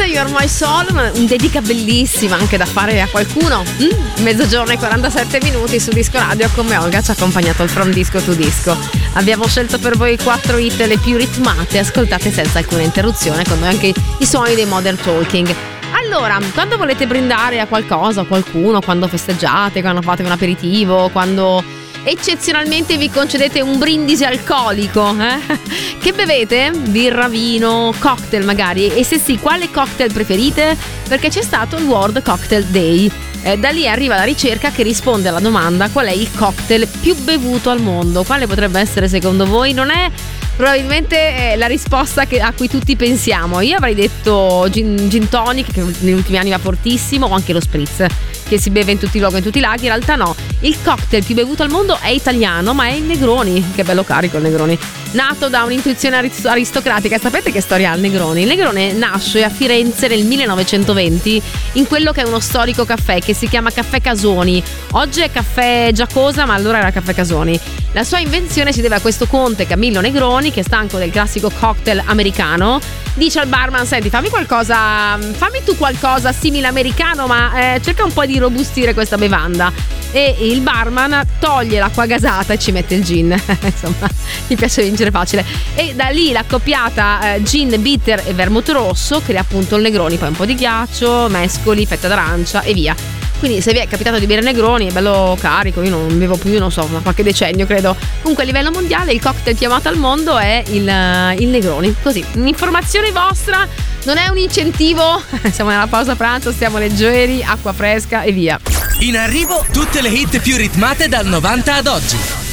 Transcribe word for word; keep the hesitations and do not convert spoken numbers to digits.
You're My Soul, un dedica bellissima anche da fare a qualcuno. Mm? Mezzogiorno e quarantasette minuti su Disco Radio, come Olga ci ha accompagnato al From Disco to Disco. Abbiamo scelto per voi quattro hit le più ritmate, ascoltate senza alcuna interruzione, con noi anche i suoni dei Modern Talking. Allora, quando volete brindare a qualcosa, a qualcuno, quando festeggiate, quando fate un aperitivo, quando eccezionalmente vi concedete un brindisi alcolico, eh? Che bevete? Birra, vino, cocktail magari? E se sì, quale cocktail preferite? Perché c'è stato il World Cocktail Day. Eh, da lì arriva la ricerca che risponde alla domanda: qual è il cocktail più bevuto al mondo? Quale potrebbe essere secondo voi? Non è probabilmente eh, la risposta che, a cui tutti pensiamo. Io avrei detto gin, gin tonic, che negli ultimi anni va fortissimo, o anche lo spritz, che si beve in tutti i luoghi, in tutti i laghi. In realtà no, il cocktail più bevuto al mondo è italiano, ma è il Negroni. Che bello carico il Negroni, nato da un'intuizione arist- aristocratica. Sapete che storia ha il Negroni? Il Negroni nasce a Firenze nel millenovecentoventi in quello che è uno storico caffè che si chiama Caffè Casoni. Oggi è Caffè Giacosa, ma allora era Caffè Casoni. La sua invenzione si deve a questo conte Camillo Negroni, che stanco del classico cocktail americano, dice al barman: senti, fammi qualcosa, fammi tu qualcosa simile americano, ma eh, cerca un po' di robustire questa bevanda. E il barman toglie l'acqua gasata e ci mette il gin. Insomma, mi piace vincere facile. E da lì l'accoppiata eh, gin, bitter e vermouth rosso crea appunto il Negroni. Poi un po' di ghiaccio, mescoli, fetta d'arancia e via. Quindi se vi è capitato di bere Negroni, è bello carico. Io non bevo più, non so, da qualche decennio credo. Comunque a livello mondiale il cocktail più amato al mondo è il, il Negroni. Così, un'informazione vostra, non è un incentivo. Siamo nella pausa pranzo, stiamo leggeri, acqua fresca e via. In arrivo tutte le hit più ritmate dal novanta ad oggi.